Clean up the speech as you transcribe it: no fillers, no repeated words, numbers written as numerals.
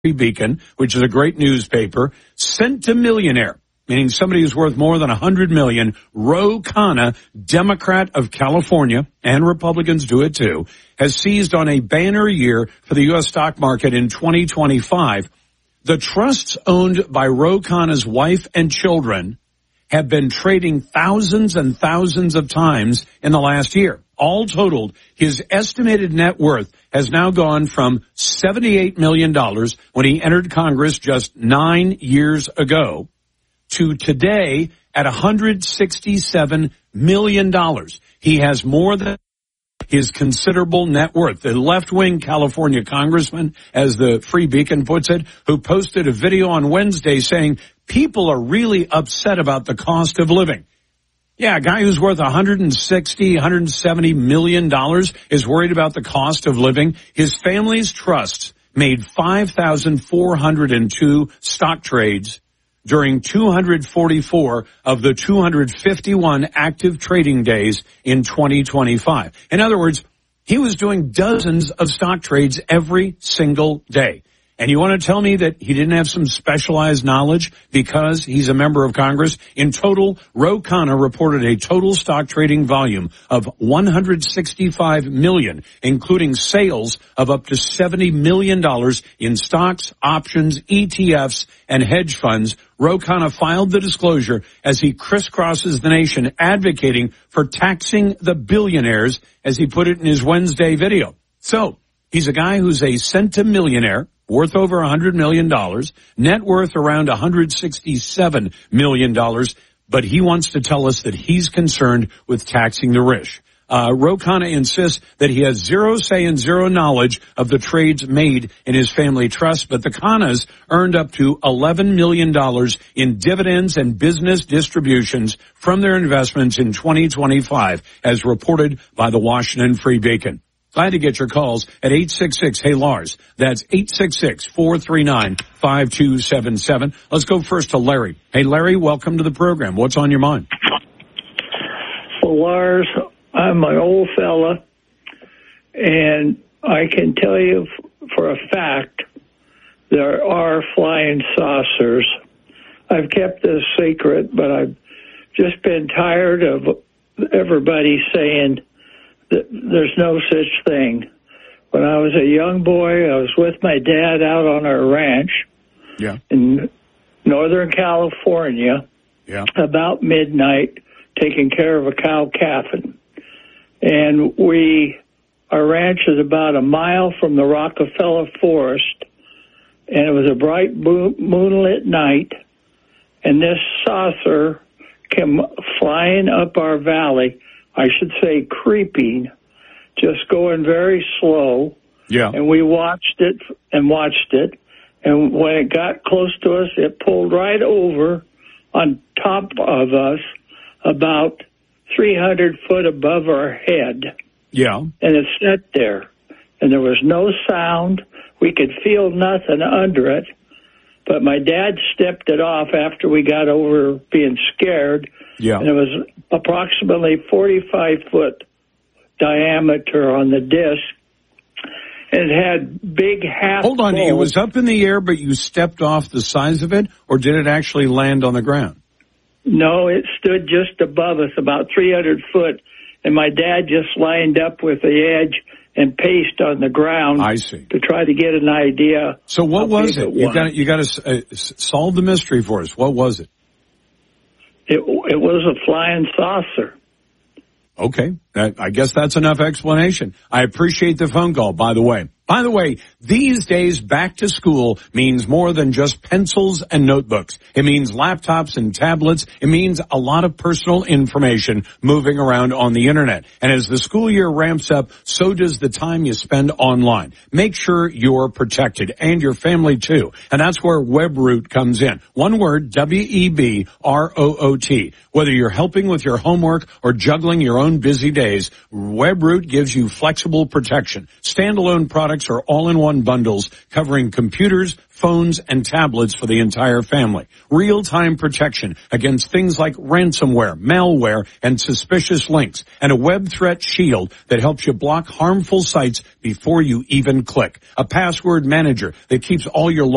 Beacon, which is a great newspaper, centimillionaire, meaning somebody who's worth more than $100 million, Ro Khanna, Democrat of California, and Republicans do it too, has seized on a banner year for the U.S. stock market in 2025. The trusts owned by Ro Khanna's wife and children have been trading thousands and thousands of times in the last year. All totaled, his estimated net worth has now gone from $78 million when he entered Congress just 9 years ago to today at $167 million. He has more than his considerable net worth. The left-wing California congressman, as the Free Beacon puts it, who posted a video on Wednesday saying people are really upset about the cost of living. Yeah, a guy who's worth $170 million is worried about the cost of living. His family's trusts made 5,402 stock trades during 244 of the 251 active trading days in 2025. In other words, he was doing dozens of stock trades every single day. And you want to tell me that he didn't have some specialized knowledge because he's a member of Congress? In total, Ro Khanna reported a total stock trading volume of $165 million, including sales of up to $70 million in stocks, options, ETFs, and hedge funds. Ro Khanna filed the disclosure as he crisscrosses the nation advocating for taxing the billionaires, as he put it in his Wednesday video. So, he's a guy who's a centimillionaire, worth over $100 million, net worth around $167 million, but he wants to tell us that he's concerned with taxing the rich. Ro Khanna insists that he has zero say and zero knowledge of the trades made in his family trust, but the Khannas earned up to $11 million in dividends and business distributions from their investments in 2025, as reported by the Washington Free Beacon. Glad to get your calls at 866-HEY-LARS. That's 866-439-5277. Let's go first to Larry. Hey, Larry, welcome to the program. What's on your mind? Well, Lars, I'm an old fella, and I can tell you for a fact there are flying saucers. I've kept this secret, but I've just been tired of everybody saying there's no such thing. When I was a young boy, I was with my dad out on our ranch in Northern California about midnight, taking care of a cow calving. And our ranch is about a mile from the Rockefeller Forest, and it was a bright moonlit night, and this saucer came flying up our valley, I should say creeping, just going very slow. Yeah. And we watched it. And when it got close to us, it pulled right over on top of us about 300 foot above our head. Yeah. And it sat there. And there was no sound. We could feel nothing under it. But my dad stepped it off after we got over being scared. Yeah. And it was approximately 45-foot diameter on the disc. And it had big half. Hold on, it was up in the air, but you stepped off the size of it, or did it actually land on the ground? No, it stood just above us, about 300 foot, and my dad just lined up with the edge and paced on the ground. I see. To try to get an idea. So what was it? You got to solve the mystery for us. What was it? It was a flying saucer. Okay. I guess that's enough explanation. I appreciate the phone call, by the way. By the way, these days back to school means more than just pencils and notebooks. It means laptops and tablets. It means a lot of personal information moving around on the internet. And as the school year ramps up, so does the time you spend online. Make sure you're protected, and your family too. And that's where WebRoot comes in. One word, WEBROOT. Whether you're helping with your homework or juggling your own busy days, WebRoot gives you flexible protection. Standalone products are all-in-one bundles covering computers, phones, and tablets for the entire family. Real-time protection against things like ransomware, malware, and suspicious links. And a web threat shield that helps you block harmful sites before you even click. A password manager that keeps all your